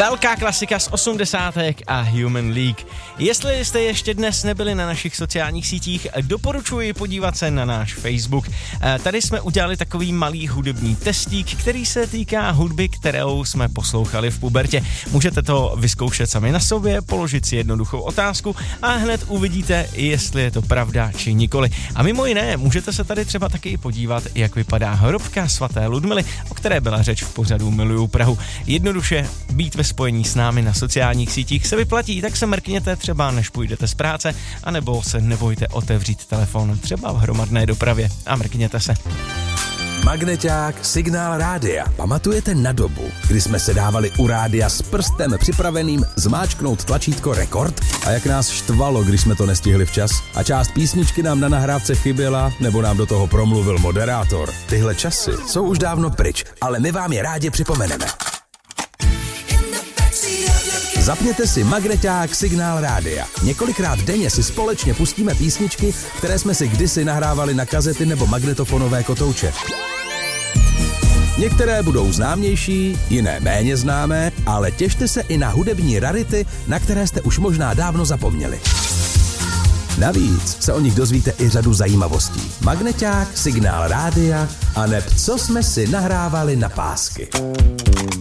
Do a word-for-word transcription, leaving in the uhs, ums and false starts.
Velká klasika z osmdesátek a Human League. Jestli jste ještě dnes nebyli na našich sociálních sítích, doporučuji podívat se na náš Facebook. Tady jsme udělali takový malý hudební testík, který se týká hudby, kterou jsme poslouchali v pubertě. Můžete to vyzkoušet sami na sobě, položit si jednoduchou otázku a hned uvidíte, jestli je to pravda či nikoli. A mimo jiné, můžete se tady třeba taky podívat, jak vypadá hrobka svaté Ludmily, o které byla řeč v pořadu Miluju Prahu. Jednoduše být ve spojení s námi na sociálních sítích se vyplatí, tak se mrkněte třeba, než půjdete z práce, anebo se nebojte otevřít telefon třeba v hromadné dopravě a mrkněte se. Magneťák, signál rádia. Pamatujete na dobu, kdy jsme se dávali u rádia s prstem připraveným zmáčknout tlačítko rekord? A jak nás štvalo, když jsme to nestihli včas? A část písničky nám na nahrávce chyběla, nebo nám do toho promluvil moderátor. Tyhle časy jsou už dávno pryč, ale my vám je rádi připomeneme. Zapněte si Magneťák, signál rádia. Několikrát denně si společně pustíme písničky, které jsme si kdysi nahrávali na kazety nebo magnetofonové kotouče. Některé budou známější, jiné méně známé, ale těšte se i na hudební rarity, na které jste už možná dávno zapomněli. Navíc se o nich dozvíte i řadu zajímavostí. Magneťák, signál rádia a neb co jsme si nahrávali na pásky.